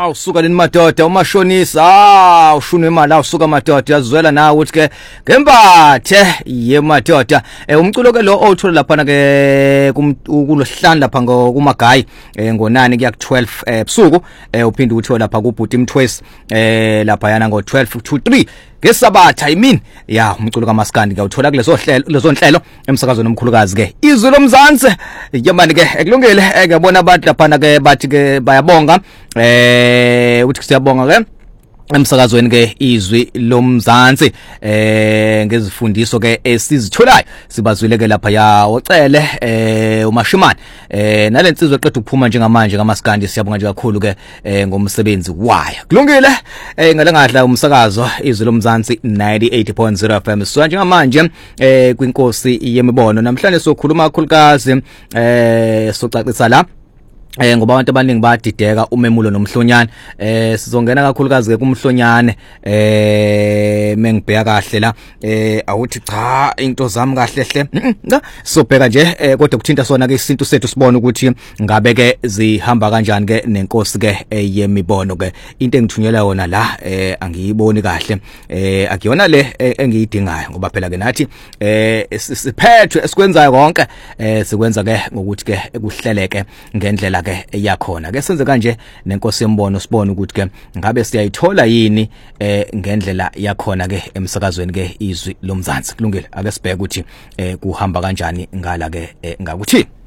awusuka leni madoda umashonisa ushunwe imali awusuka madoda yazwela nawe ukuthi ke ngembathe ye madoda umculo ke lo othola lapha na ke kulohlanu lapha kumagayi ngo9 kuya ku12 ebusuku uphinde uthola lapha kubhuti Mthwesi lapha yana ngo12 to 3 ngesabatha ya umculo kaMaskandi ngawuthola kulezo nhlelo emsakazweni omkhulukazi ke izwi lomzansi yamani ke ekulungile ngiyabona abantu lapha na ke bathi ke bayabonga uthi siyabonga ke emsakazweni ke izwi lomzansi ngezifundiso ke esizitholayo sibazwile ke lapha ya ocele umashimane nalensizwe eqedwe ukuphuma njengamanje kaMaskandi siyabonga nje kakhulu ke ngomsebenzi wayo kulungile ngalengadla umsakazo izwi lomzansi 98.0 FM so njengamanje kwinkosi yemibono namhlanje sokhuluma kakhulukazi socacisa la ngoba abantu abaningi bayadideka umemulo nomhlonyane sizongena kakhulukazi ke kumhlonyane mengibheka kahle la awuthi cha into zami kahle hle sobheka nje kodwa kuthinta sona ke isintu sethu sibone ukuthi ngabe ke zihamba kanjani ke nenkosi ke yemibono ke into engithunyela yona la angiyiboni kahle akuyona le engiyidingayo ngoba phela ke nathi siphethwe esikwenzayo konke sikwenza ke ngokuthi ke kuhleleke ngendlela ke yakhona ke senze kanje nenkosi yembono sibone ukuthi ke ngabe siyayithola yini ngendlela yakhona ke emsakazweni ke izwi lomzansi kulungile ake sibheke ukuthi kuhamba kanjani ngala ke ngakuthi